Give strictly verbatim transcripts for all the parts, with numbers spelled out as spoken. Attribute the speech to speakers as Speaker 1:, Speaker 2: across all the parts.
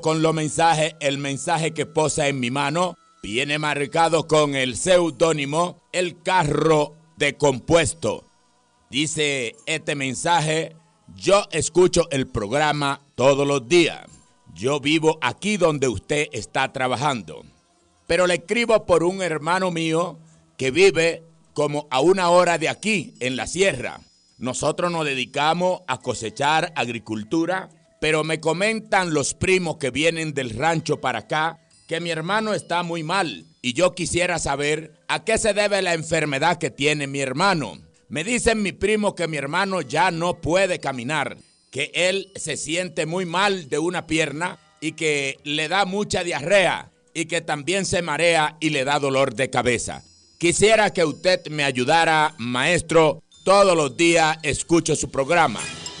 Speaker 1: Con los mensajes, el mensaje que posa en mi mano viene marcado con el seudónimo El Carro de Compuesto. Dice este mensaje: yo escucho el programa todos los días. Yo vivo aquí donde usted está trabajando, pero le escribo por un hermano mío que vive como a una hora de aquí, en la sierra. Nosotros nos dedicamos a cosechar agricultura, pero me comentan los primos que vienen del rancho para acá que mi hermano está muy mal y yo quisiera saber a qué se debe la enfermedad que tiene mi hermano. Me dicen mi primo que mi hermano ya no puede caminar, que él se siente muy mal de una pierna y que le da mucha diarrea y que también se marea y le da dolor de cabeza. Quisiera que usted me ayudara, maestro. Todos los días escucho su programa.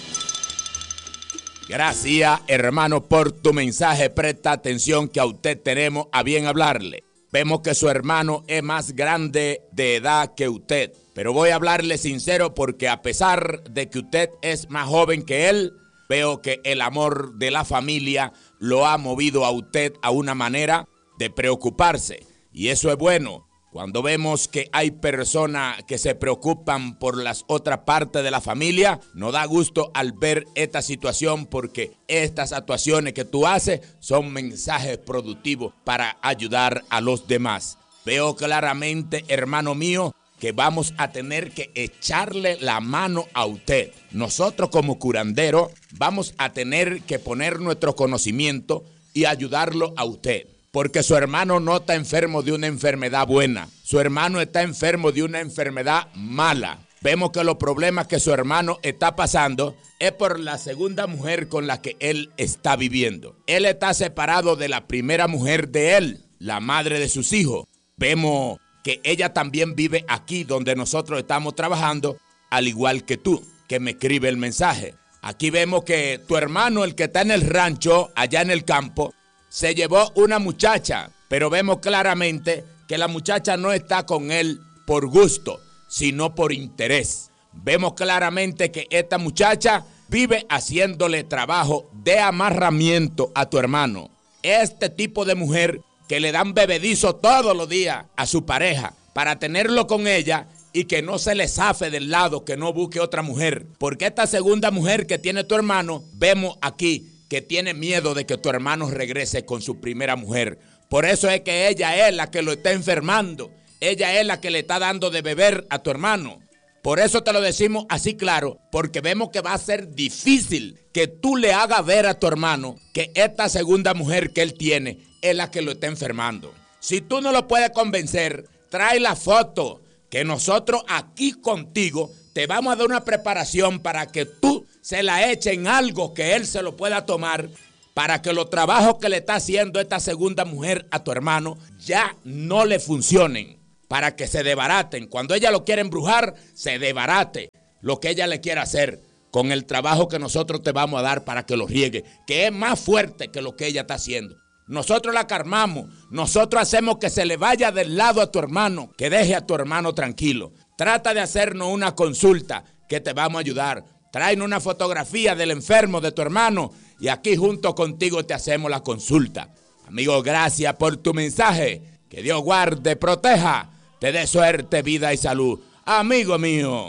Speaker 1: Gracias, hermano, por tu mensaje. Presta atención que a usted tenemos a bien hablarle. Vemos que su hermano es más grande de edad que usted, pero voy a hablarle sincero porque a pesar de que usted es más joven que él, veo que el amor de la familia lo ha movido a usted a una manera de preocuparse. Y eso es bueno. Cuando vemos que hay personas que se preocupan por las otras partes de la familia, nos da gusto al ver esta situación porque estas actuaciones que tú haces son mensajes productivos para ayudar a los demás. Veo claramente, hermano mío, que vamos a tener que echarle la mano a usted. Nosotros como curandero vamos a tener que poner nuestro conocimiento y ayudarlo a usted. Porque su hermano no está enfermo de una enfermedad buena. Su hermano está enfermo de una enfermedad mala. Vemos que los problemas que su hermano está pasando es por la segunda mujer con la que él está viviendo. Él está separado de la primera mujer de él, la madre de sus hijos. Vemos que ella también vive aquí donde nosotros estamos trabajando, al igual que tú, que me escribe el mensaje. Aquí vemos que tu hermano, el que está en el rancho, allá en el campo, se llevó una muchacha, pero vemos claramente que la muchacha no está con él por gusto, sino por interés. Vemos claramente que esta muchacha vive haciéndole trabajo de amarramiento a tu hermano. Este tipo de mujer que le dan bebedizo todos los días a su pareja para tenerlo con ella y que no se le zafe del lado, que no busque otra mujer. Porque esta segunda mujer que tiene tu hermano, vemos aquí que tiene miedo de que tu hermano regrese con su primera mujer. Por eso es que ella es la que lo está enfermando. Ella es la que le está dando de beber a tu hermano. Por eso te lo decimos así claro, porque vemos que va a ser difícil que tú le hagas ver a tu hermano que esta segunda mujer que él tiene es la que lo está enfermando. Si tú no lo puedes convencer, trae la foto que nosotros aquí contigo te vamos a dar una preparación para que tú se la eche en algo que él se lo pueda tomar, para que los trabajos que le está haciendo esta segunda mujer a tu hermano ya no le funcionen, para que se desbaraten. Cuando ella lo quiere embrujar, se desbarate lo que ella le quiera hacer con el trabajo que nosotros te vamos a dar para que lo riegue, que es más fuerte que lo que ella está haciendo. Nosotros la calmamos, nosotros hacemos que se le vaya del lado a tu hermano, que deje a tu hermano tranquilo. Trata de hacernos una consulta que te vamos a ayudar. Tráenos una fotografía del enfermo de tu hermano y aquí junto contigo te hacemos la consulta. Amigo, gracias por tu mensaje. Que Dios guarde, proteja, te dé suerte, vida y salud. Amigo mío.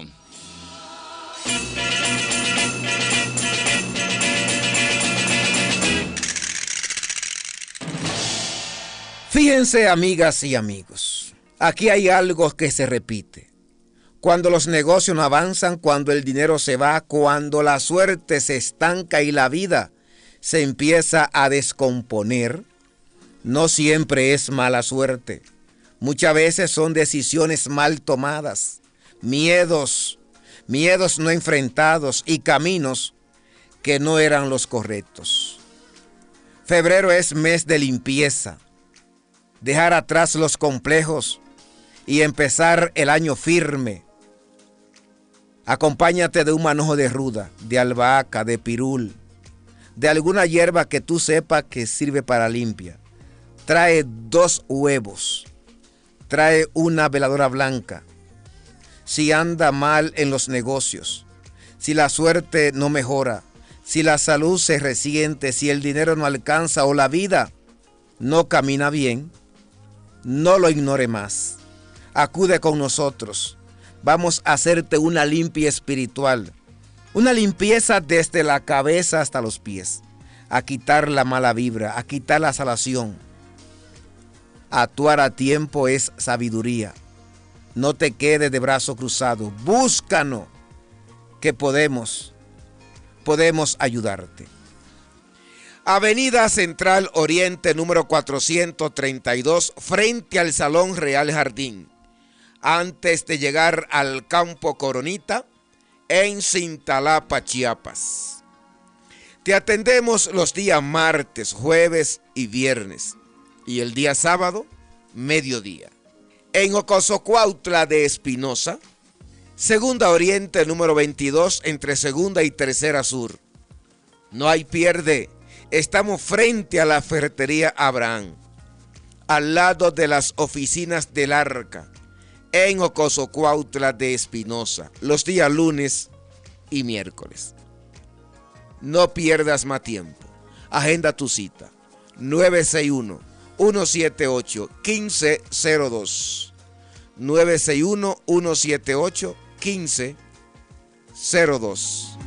Speaker 2: Fíjense, amigas y amigos, aquí hay algo que se repite. Cuando los negocios no avanzan, cuando el dinero se va, cuando la suerte se estanca y la vida se empieza a descomponer, no siempre es mala suerte. Muchas veces son decisiones mal tomadas, miedos, miedos no enfrentados y caminos que no eran los correctos. Febrero es mes de limpieza, dejar atrás los complejos y empezar el año firme. Acompáñate de un manojo de ruda, de albahaca, de pirul, de alguna hierba que tú sepas que sirve para limpia. Trae dos huevos, trae una veladora blanca. Si anda mal en los negocios, si la suerte no mejora, si la salud se resiente, si el dinero no alcanza o la vida no camina bien, no lo ignore más. Acude con nosotros. Vamos a hacerte una limpia espiritual, una limpieza desde la cabeza hasta los pies, a quitar la mala vibra, a quitar la salación. Actuar a tiempo es sabiduría. No te quedes de brazo cruzado. Búscanos, que podemos, podemos ayudarte. Avenida Central Oriente, número cuatrocientos treinta y dos, frente al Salón Real Jardín. Antes de llegar al Campo Coronita, en Cintalapa, Chiapas. Te atendemos los días martes, jueves y viernes. Y el día sábado, mediodía. En Ocosocuautla de Espinosa, Segunda Oriente, número veintidós, entre Segunda y Tercera Sur. No hay pierde. Estamos frente a la ferretería Abraham, al lado de las oficinas del Arca, en Ocosocuautla de Espinosa, los días lunes y miércoles. No pierdas más tiempo. Agenda tu cita. nueve seis uno, uno siete ocho, uno cinco cero dos. nueve seis uno, uno siete ocho, uno cinco cero dos.